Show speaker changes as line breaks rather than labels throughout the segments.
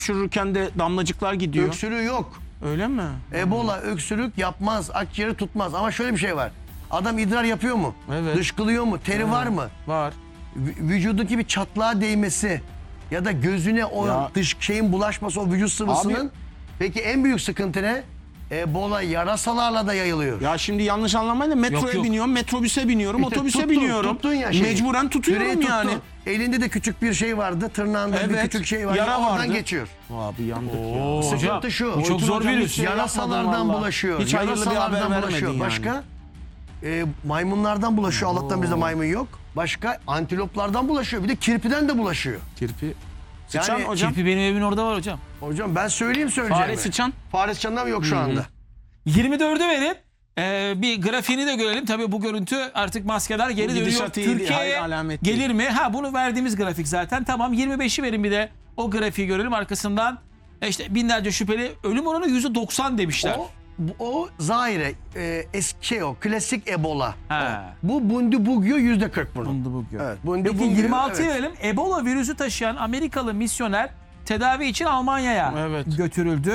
Öksürürken de damlacıklar gidiyor.
Öksürüğü yok.
Öyle mi?
Ebola öksürük yapmaz, akciğeri tutmaz. Ama şöyle bir şey var. Adam idrar yapıyor mu?
Evet.
Dışkılıyor mu? Teri var mı?
Var.
Vücudundaki bir çatlağa değmesi ya da gözüne o
Ya.
dış şeyin bulaşması, o vücut sıvısının.
Abi.
Peki en büyük sıkıntı ne? Ebola yarasalarla da yayılıyor.
Ya şimdi yanlış anlamayın da metroya
Yok.
biniyorum, metrobüse biniyorum,
İşte
otobüse
tuttun,
biniyorum.
tuttun ya şeyi.
Mecburen tutuyorum
Süreyi tuttun.
yani.
Elinde de küçük bir şey vardı. Tırnağında bir küçük şey var.
yara
Oradan
vardı.
geçiyor.
Abi yandık
Oo,
ya.
Sıkıntı
hocam,
şu.
bu çok
Oytun
zor
hocam
bir
hiç şey
Yarasalardan
yapmadım vallahi.
bulaşıyor.
Hiç hayırlı bir haber
Yarasalardan
vermedin
bulaşıyor.
yani.
Başka? Maymunlardan bulaşıyor. Allah'tan bizde maymun yok. Başka antiloplardan bulaşıyor. Bir de kirpiden de bulaşıyor.
Kirpi. Sıçan
Yani
hocam.
Kirpi benim evimin orada var hocam.
Hocam ben söyleyeceğimi.
Fare sıçan.
Fare sıçanlar yok şu anda.
24'ü verin. Bir grafiğini de görelim. Tabii bu görüntü artık maskeler geri
Bu
dönüyor.
gidişat iyi değil,
Türkiye'ye
hayır alamet değil.
gelir mi? Ha, bunu verdiğimiz grafik zaten. Tamam, 25'i verin, bir de o grafiği görelim. Arkasından işte binlerce şüpheli, ölüm oranı %90 demişler.
O Zaire eski o klasik Ebola.
Ha.
Bu Bundibugyo %40 bunun.
Bundibugyo.
Evet,
Peki
Bundibugyo,
26'ya
evet.
verelim. Ebola virüsü taşıyan Amerikalı misyoner tedavi için Almanya'ya
Evet.
götürüldü.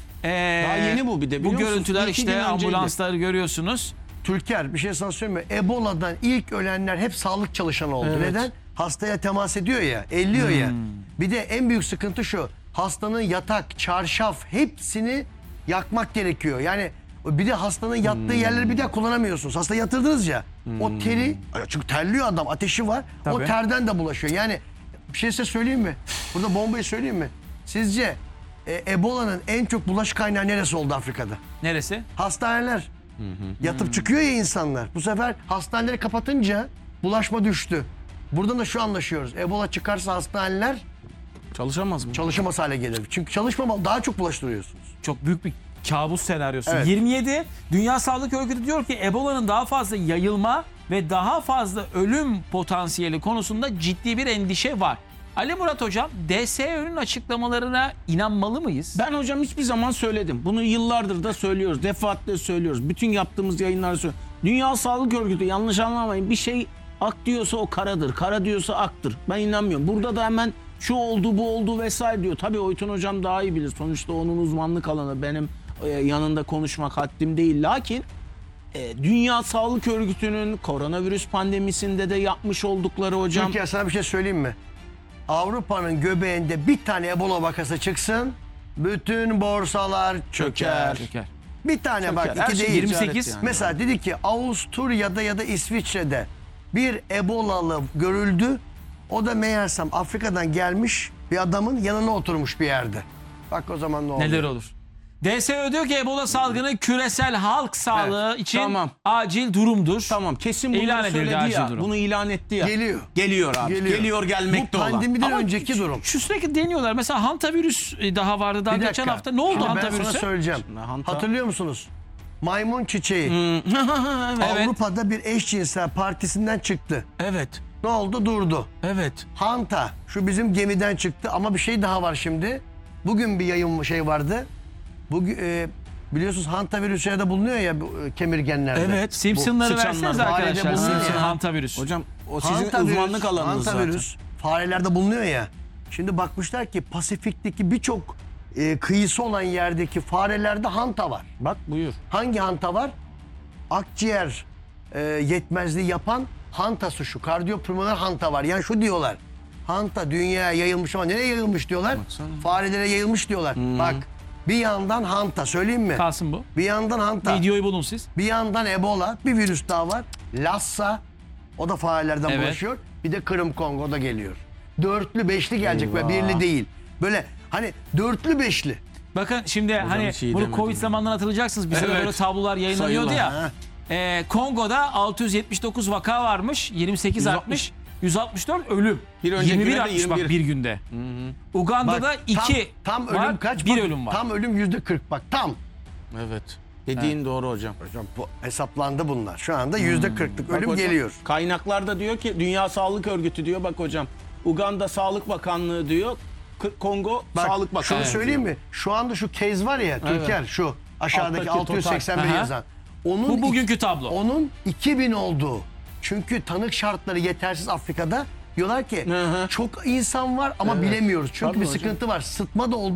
Daha yeni bu bir de,
Bu
biliyor musunuz?
görüntüler
Bir iki gün
işte
önceydi.
ambulansları görüyorsunuz.
Türker bir şey sana söyleyeyim mi? Ebola'dan ilk ölenler hep sağlık çalışanı oldu.
Evet.
Neden? Hastaya temas ediyor ya, elliyor ya. Bir de en büyük sıkıntı şu. Hastanın yatak, çarşaf hepsini yakmak gerekiyor. Yani bir de hastanın yattığı yerleri bir daha kullanamıyorsunuz. Hasta yatırdınız ya. O teri, çünkü terliyor adam, ateşi var. O
Tabii.
terden de bulaşıyor. Yani bir şey size söyleyeyim mi? Burada bombayı söyleyeyim mi? Sizce Ebola'nın en çok bulaş kaynağı neresi oldu Afrika'da?
Neresi?
Hastaneler. Yatıp çıkıyor ya insanlar. Bu sefer hastaneleri kapatınca bulaşma düştü. Buradan da şu anlaşıyoruz. Ebola çıkarsa hastaneler
Çalışamaz mı?
çalışamaz hale gelir. Çünkü çalışmama daha çok bulaştırıyorsunuz.
Çok büyük bir kabus senaryosu.
Evet.
27, Dünya Sağlık Örgütü diyor ki Ebola'nın daha fazla yayılma ve daha fazla ölüm potansiyeli konusunda ciddi bir endişe var. Ali Murat hocam, DSÖ'nün açıklamalarına inanmalı mıyız?
Ben hocam hiçbir zaman söyledim. Bunu yıllardır da söylüyoruz. Defaatle söylüyoruz. Bütün yaptığımız yayınlarda söylüyoruz. Dünya Sağlık Örgütü, yanlış anlamayın, bir şey ak diyorsa o karadır. Kara diyorsa aktır. Ben inanmıyorum. Burada da hemen şu oldu bu oldu vesaire diyor. Tabii Oytun hocam daha iyi bilir. Sonuçta onun uzmanlık alanı, benim yanında konuşmak haddim değil. Lakin Dünya Sağlık Örgütü'nün koronavirüs pandemisinde de yapmış oldukları hocam.
Türkiye, sana bir şey söyleyeyim mi? Avrupa'nın göbeğinde bir tane Ebola vakası çıksın, bütün borsalar çöker.
Çöker.
Bir tane bak,
Her
iki
şey
değil.
28.
yani.
Mesela dedi ki Avusturya'da ya da İsviçre'de bir Ebolalı görüldü. O da meğersem Afrika'dan gelmiş bir adamın yanına oturmuş bir yerde. Bak o zaman ne oldu?
Neler olur? DSÖ diyor ki Ebola salgını küresel halk sağlığı için
tamam.
acil durumdur.
Tamam, kesin bunu
İlan edildi,
söyledi
acil
ya.
durum.
Bunu ilan etti ya.
Geliyor.
Geliyor abi. Geliyor gelmekte
Bu
olan.
pandemiden
Ama
önceki durum.
Şu sürekli deniyorlar. Mesela hantavirüs daha vardı daha
Bir
geçen
dakika.
hafta. Ne oldu
Şimdi ben sana
hantavirüse?
söyleyeceğim.
Şimdi hanta-
Hatırlıyor musunuz? Maymun çiçeği
Evet.
Avrupa'da bir eşcinsel partisinden çıktı.
Evet.
Ne oldu? Durdu.
Evet.
Hanta şu bizim gemiden çıktı ama bir şey daha var şimdi. Bugün bir yayın şey vardı. Bugün biliyorsunuz hantavirüsü de bulunuyor ya bu, kemirgenlerde.
Evet.
Simpsonları
sıçanlar,
verseniz
farede
arkadaşlar.
bulunuyor
Simpson
ya.
hantavirüs.
Hocam o sizin
Hantavirüs,
uzmanlık alanınız
hantavirüs,
zaten.
farelerde bulunuyor ya. Şimdi bakmışlar ki Pasifik'teki birçok kıyısı olan yerdeki farelerde hanta var.
Bak buyur.
Hangi hanta var? Akciğer yetmezliği yapan hantası şu. Kardiyopulmoner hanta var. Yani şu diyorlar. Hanta dünyaya yayılmış ama nereye yayılmış diyorlar?
Baksana.
Farelere yayılmış diyorlar. Bak bir yandan hanta, söyleyeyim mi?
Kalsın bu.
Bir yandan hanta,
Videoyu bulun siz.
bir yandan Ebola, bir virüs daha var. Lassa, o da farelerden
Evet.
bulaşıyor. Bir de Kırım Kongo da geliyor. Dörtlü, beşli gelecek ve
Eyvah.
birli değil. Böyle hani dörtlü, beşli.
Bakın şimdi hani
hiç iyi
bunu
demedim
Covid
ya.
zamanından hatırlayacaksınız. Bize de
Evet.
böyle tablolar yayınlanıyordu
Sayılar,
ya. Kongo'da 679 vaka varmış. 28 artmış. 164 ölüm.
Bir önceki
21
günde
artmış bak
21.
bir günde. Uganda'da
Bak,
2
tam
var,
ölüm kaç?
bir
Bak,
ölüm var.
Tam ölüm %40 bak tam.
Evet. Dediğin doğru hocam.
Hocam bu hesaplandı bunlar. Şu anda %40'lık
Bak
ölüm
hocam,
geliyor.
Kaynaklarda diyor ki Dünya Sağlık Örgütü diyor, bak hocam. Uganda Sağlık Bakanlığı diyor. Kongo
Bak,
Sağlık Bakanlığı.
şunu söyleyeyim mi? Şu anda şu case var ya Türker, şu aşağıdaki
Alttaki
681
total.
yazan. Onun
Bu bugünkü tablo.
Onun 2000 olduğu. Çünkü tanık şartları yetersiz Afrika'da. Diyorlar ki
Hı hı.
çok insan var ama bilemiyoruz. Çünkü
Tabii
bir
hocam.
sıkıntı var. Sıtma da oldu.